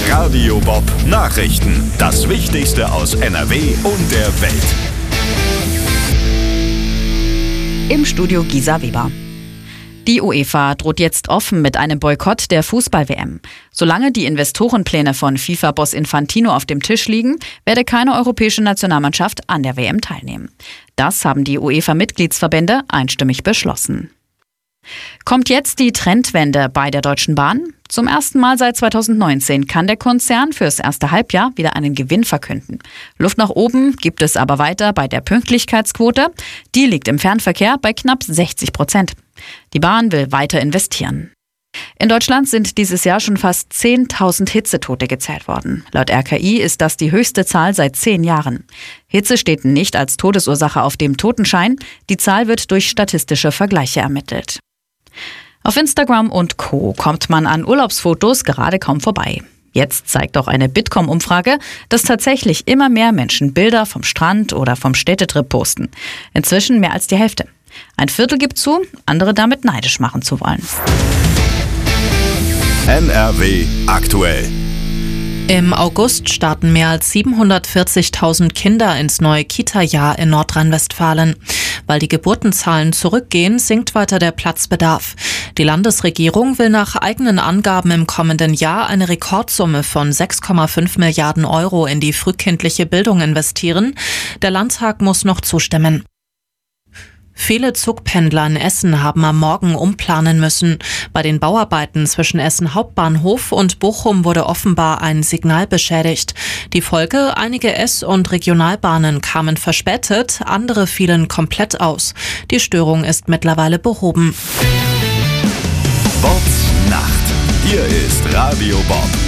Radio Bob Nachrichten. Das Wichtigste aus NRW und der Welt. Im Studio Gisa Weber. Die UEFA droht jetzt offen mit einem Boykott der Fußball-WM. Solange die Investorenpläne von FIFA-Boss Infantino auf dem Tisch liegen, werde keine europäische Nationalmannschaft an der WM teilnehmen. Das haben die UEFA-Mitgliedsverbände einstimmig beschlossen. Kommt jetzt die Trendwende bei der Deutschen Bahn? Zum ersten Mal seit 2019 kann der Konzern fürs erste Halbjahr wieder einen Gewinn verkünden. Luft nach oben gibt es aber weiter bei der Pünktlichkeitsquote. Die liegt im Fernverkehr bei knapp 60%. Die Bahn will weiter investieren. In Deutschland sind dieses Jahr schon fast 10.000 Hitzetote gezählt worden. Laut RKI ist das die höchste Zahl seit 10 Jahren. Hitze steht nicht als Todesursache auf dem Totenschein. Die Zahl wird durch statistische Vergleiche ermittelt. Auf Instagram und Co. kommt man an Urlaubsfotos gerade kaum vorbei. Jetzt zeigt auch eine Bitkom-Umfrage, dass tatsächlich immer mehr Menschen Bilder vom Strand oder vom Städtetrip posten. Inzwischen mehr als die Hälfte. Ein Viertel gibt zu, andere damit neidisch machen zu wollen. NRW aktuell. Im August starten mehr als 740.000 Kinder ins neue Kita-Jahr in Nordrhein-Westfalen. Weil die Geburtenzahlen zurückgehen, sinkt weiter der Platzbedarf. Die Landesregierung will nach eigenen Angaben im kommenden Jahr eine Rekordsumme von 6,5 Milliarden Euro in die frühkindliche Bildung investieren. Der Landtag muss noch zustimmen. Viele Zugpendler in Essen haben am Morgen umplanen müssen. Bei den Bauarbeiten zwischen Essen Hauptbahnhof und Bochum wurde offenbar ein Signal beschädigt. Die Folge: einige S- und Regionalbahnen kamen verspätet, andere fielen komplett aus. Die Störung ist mittlerweile behoben. Bobs Nacht. Hier ist Radio Bob.